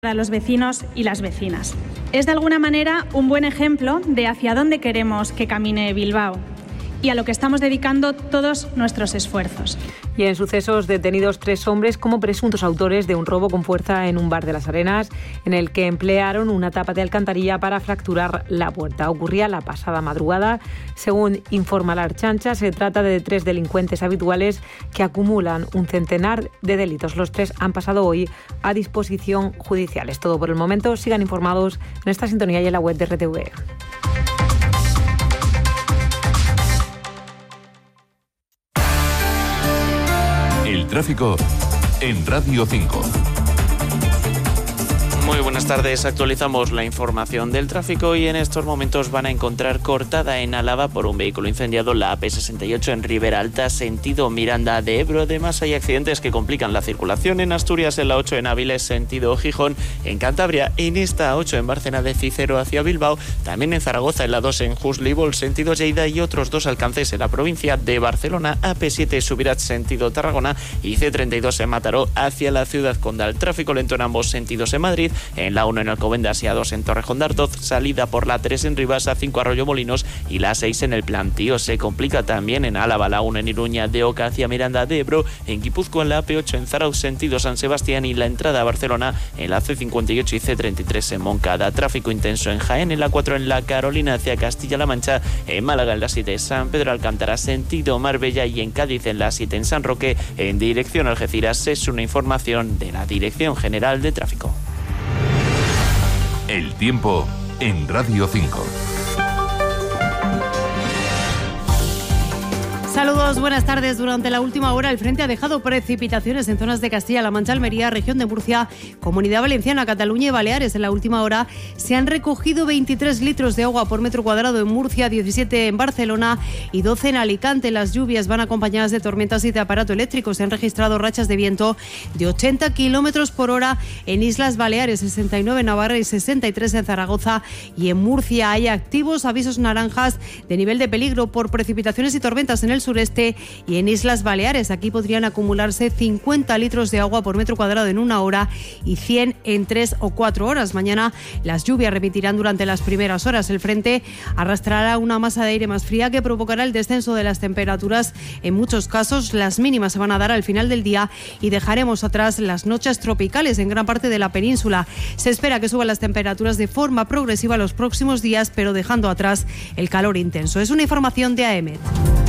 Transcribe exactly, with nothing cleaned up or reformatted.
para los vecinos y las vecinas. Es de alguna manera un buen ejemplo de hacia dónde queremos que camine Bilbao y a lo que estamos dedicando todos nuestros esfuerzos. Y en sucesos, detenidos tres hombres como presuntos autores de un robo con fuerza en un bar de Las Arenas, en el que emplearon una tapa de alcantarilla para fracturar la puerta. Ocurría la pasada madrugada. Según informa la Ertzaintza, se trata de tres delincuentes habituales que acumulan un centenar de delitos. Los tres han pasado hoy a disposición judicial. Es todo por el momento. Sigan informados en esta sintonía y en la web de R T V. El tráfico en Radio cinco. Muy buenas tardes, actualizamos la información del tráfico y en estos momentos van a encontrar cortada en Álava por un vehículo incendiado la A P sesenta y ocho en Ribera Alta, sentido Miranda de Ebro. Además hay accidentes que complican la circulación en Asturias, en la ocho en Áviles, sentido Gijón, en Cantabria, en esta ocho en Bárcena de Cícero hacia Bilbao, también en Zaragoza, en la dos en Juslívol, sentido Lleida y otros dos alcances en la provincia de Barcelona, A P siete Subirats, sentido Tarragona y C treinta y dos en Mataró hacia la ciudad condal. Tráfico lento en ambos sentidos en Madrid, en la uno en Alcobendas y A dos en Torrejón de Ardoz, salida por la tres en Rivas, A cinco Arroyo Molinos y la seis en el Plantío. Se complica también en Álava, la uno en Iruña de Oca hacia Miranda de Ebro, en Guipúzcoa en la A P ocho en Zarauz, sentido San Sebastián y la entrada a Barcelona en la C cincuenta y ocho y C treinta y tres en Moncada. Tráfico intenso en Jaén, en la cuatro en la Carolina hacia Castilla-La Mancha, en Málaga en la siete San Pedro Alcántara, sentido Marbella y en Cádiz en la siete en San Roque, en dirección Algeciras. Es una información de la Dirección General de Tráfico. El tiempo en Radio cinco. Saludos, buenas tardes. Durante la última hora el frente ha dejado precipitaciones en zonas de Castilla-La Mancha, Almería, región de Murcia, Comunidad Valenciana, Cataluña y Baleares. En la última hora se han recogido veintitrés litros de agua por metro cuadrado en Murcia, diecisiete en Barcelona y doce en Alicante. Las lluvias van acompañadas de tormentas y de aparato eléctrico. Se han registrado rachas de viento de ochenta kilómetros por hora en Islas Baleares, sesenta y nueve en Navarra y sesenta y tres en Zaragoza. Y en Murcia hay activos avisos naranjas de nivel de peligro por precipitaciones y tormentas en el sureste y en Islas Baleares. Aquí podrían acumularse cincuenta litros de agua por metro cuadrado en una hora y cien en tres o cuatro horas. Mañana las lluvias repetirán durante las primeras horas. El frente arrastrará una masa de aire más fría que provocará el descenso de las temperaturas. En muchos casos las mínimas se van a dar al final del día y dejaremos atrás las noches tropicales en gran parte de la península. Se espera que suban las temperaturas de forma progresiva los próximos días, pero dejando atrás el calor intenso. Es una información de A E M E T.